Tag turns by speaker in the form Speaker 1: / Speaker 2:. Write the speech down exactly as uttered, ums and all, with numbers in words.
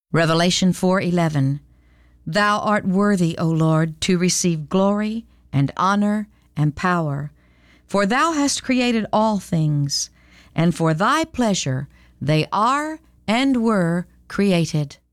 Speaker 1: Revelation four eleven. Thou art worthy, O Lord, to receive glory and honor and power, for thou hast created all things, and for thy pleasure they are and were created.